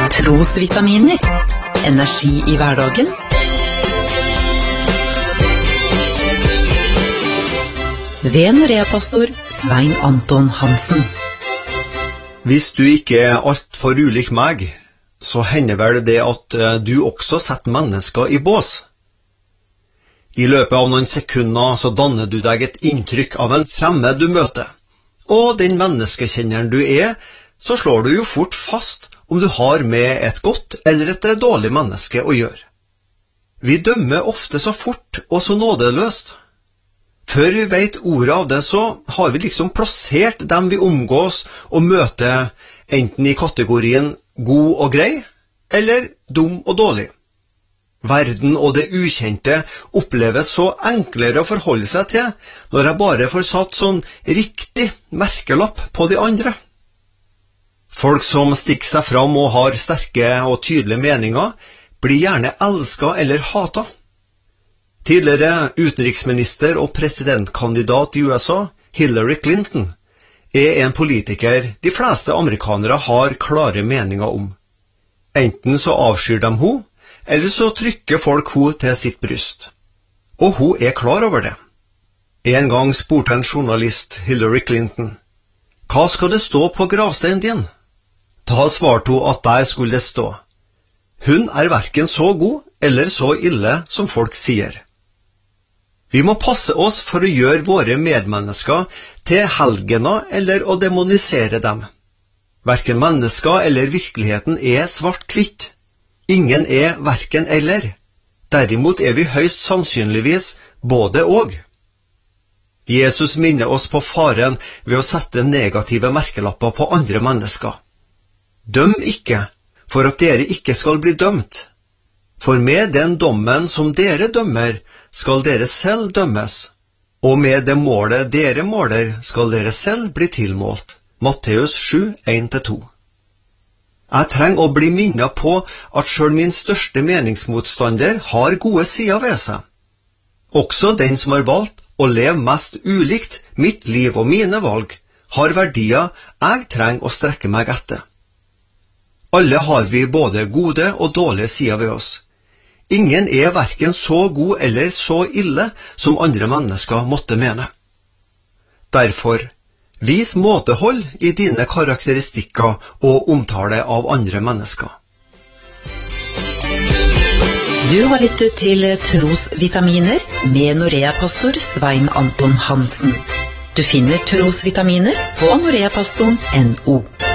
Trosvitaminer. Energi i hverdagen. Ved Norea-pastor Svein Anton Hansen. Hvis du ikke alt for ulik meg, så hender vel det at du også setter mennesker i bås. I løpet av noen sekunder så danner du deg et inntrykk av en fremmed du møter. Og den menneskekjenneren du er, så slår du jo fort fast om du har med et godt eller et dårlig menneske å gjøre. Vi dømmer ofte så fort og så nådeløst. Før vi vet ordet av det, så har vi liksom plassert dem vi omgås og møter enten i kategorien god og grei, eller dum og dårlig. Verden og det ukjente oppleves så enklere å forholde seg til når jeg bare får satt sånn riktig merkelapp på de andre. Folk som stikker seg fram og har sterke og tydelige meninger, blir gjerne elsket eller hatet. Tidligere utenriksminister og presidentkandidat i USA, Hillary Clinton, er en politiker de fleste amerikanere har klare meninger om. Enten så avskyr de henne, eller så trykker folk henne til sitt bryst. Og hun er klar over det. En gang spurte en journalist Hillary Clinton, «Hva skal det stå på gravsteinen din?» Da svarte hun at der skulle det stå, «Hun er hverken så god eller så ille som folk sier.» Vi må passe oss for å gjøre våre medmennesker til helgener eller å demonisere dem. Hverken mennesker eller virkeligheten er svart-hvitt. Ingen er hverken eller. Derimot er vi høyst sannsynligvis både og. Jesus minner oss på faren ved å sette negative merkelapper på andre mennesker. Døm ikke, for at dere ikke skal bli dømt. For med den dommen som dere dømmer, skal dere selv dømmes. Og med det målet dere måler, skal dere selv bli tilmålt. Matteus 7, 1-2. Jeg trenger å bli minnet på at selv min største meningsmotstander har gode sider ved seg. Også den som har valgt å leve mest ulikt mitt liv og mine valg, har verdier jeg trenger å strekke meg etter. Alle har vi både gode og dårlige sider ved oss. Ingen er hverken så god eller så ille som andre mennesker måtte mene. Derfor, vis måtehold i dine karakteristikker og omtale av andre mennesker. Du har lyttet til Trosvitaminer med Norea-pastor Svein Anton Hansen. Du finner Trosvitaminer på noreapastoren.no.